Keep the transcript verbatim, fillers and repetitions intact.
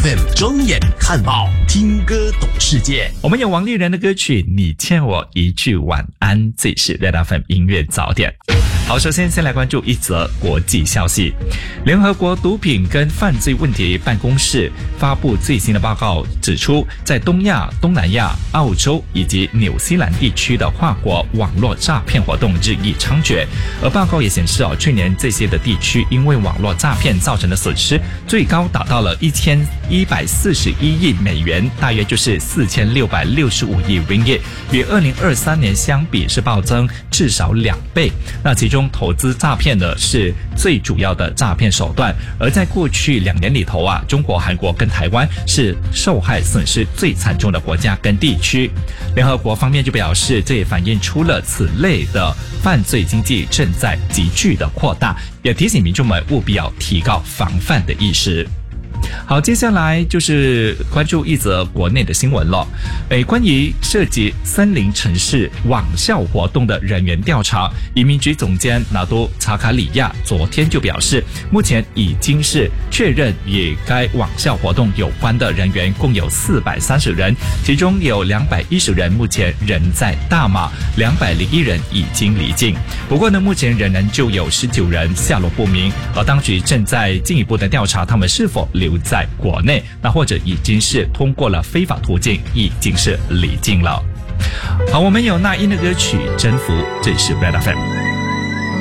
F M 睁眼看报，听歌懂世界。 我们有王丽人的歌曲《你欠我一句晚安》，这是 Red F M 音乐早点。好，首先先来关注一则国际消息。联合国毒品跟犯罪问题办公室发布最新的报告，指出在东亚、东南亚、澳洲以及纽西兰地区的跨国网络诈骗活动日益猖獗。而报告也显示，哦，去年这些的地区因为网络诈骗造成的损失最高达到了一千一百四十一亿美元，大约就是四千六百六十五亿 ringgit， 与二零二三年相比是暴增至少两倍。那其中投资诈骗呢是最主要的诈骗手段，而在过去两年里头啊，中国、韩国跟台湾是受害损失最惨重的国家跟地区。联合国方面就表示，这也反映出了此类的犯罪经济正在急剧的扩大，也提醒民众们务必要提高防范的意识。好，接下来就是关注一则国内的新闻了。诶，关于涉及森林城市网校活动的人员调查，移民局总监纳多查卡里亚昨天就表示，目前已经是确认与该网校活动有关的人员共有四百三十人，其中有两百一十人目前人在大马，两百零一人已经离境。不过呢，目前仍然就有十九人下落不明，而当局正在进一步的调查他们是否留在国内，那或者已经是通过了非法途径，已经是离境了。好，我们有那英的歌曲《征服》，这里是 Red F M。